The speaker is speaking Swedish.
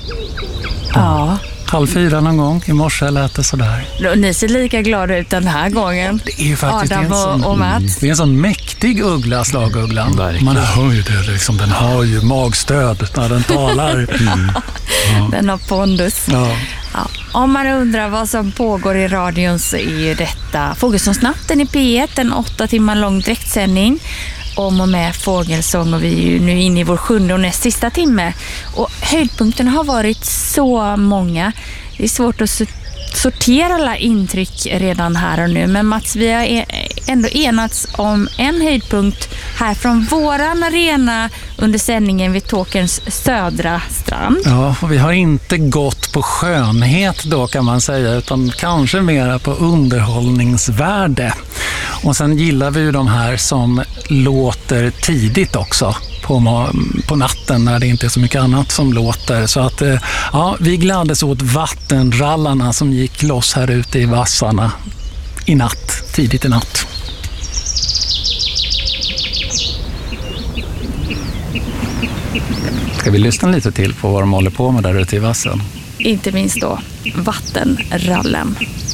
Ja. 3:30 någon gång i morse lät det sådär. Ni ser lika glada ut den här gången. Det är ju faktiskt Adam och Mats. Det är en sån mäktig uggla, slagugglan. Man hör ju det liksom, den har ju magstöd när den talar. Den har pondus. Ja. Ja. Om man undrar vad som pågår i radion så är ju detta Fågelsångsnatten i P1, en 8 timmar lång direktsändning om och med fågelsång, och vi är ju nu inne i vår 7:e och näst sista timme. Och höjdpunkterna har varit så många. Det är svårt att sortera alla intryck redan här och nu. Men Mats, vi har ändå enats om en höjdpunkt här från våran arena under sändningen vid Tåkerns södra strand. Ja, och vi har inte gått på skönhet då kan man säga, utan kanske mera på underhållningsvärde. Och sen gillar vi ju de här som låter tidigt också på natten när det inte är så mycket annat som låter. Så att ja, vi gladdes åt vattenrallarna som gick loss här ute i vassarna i natt, tidigt i natt. Ska vi lyssna lite till på vad de håller på med där ute i vassen? Inte minst då vattenrallen.